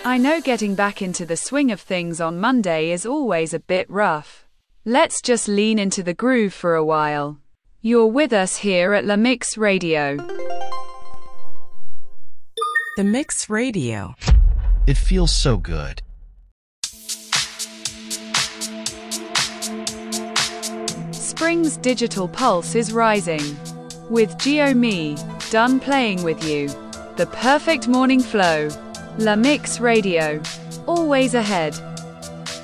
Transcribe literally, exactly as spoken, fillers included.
I know getting back into the swing of things on Monday is always a bit rough. Let's just lean into the groove for a while. You're with us here at La Mix Radio. The Mix Radio. It feels so good. Spring's digital pulse is rising. With Giomi, done playing with you. The perfect morning flow. La Mix Radio. Always ahead.